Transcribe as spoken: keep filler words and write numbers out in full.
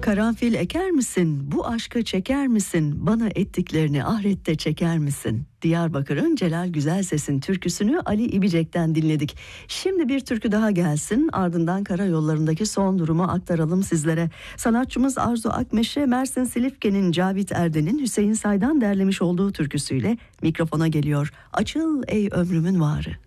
Karanfil eker misin? Bu aşkı çeker misin? Bana ettiklerini ahirette çeker misin? Diyarbakır'ın Celal Güzelses'in türküsünü Ali İbicek'ten dinledik. Şimdi bir türkü daha gelsin, ardından karayollarındaki son durumu aktaralım sizlere. Sanatçımız Arzu Akmeşe, Mersin Silifke'nin Cavit Erden'in Hüseyin Say'dan derlemiş olduğu türküsüyle mikrofona geliyor. Açıl ey ömrümün varı.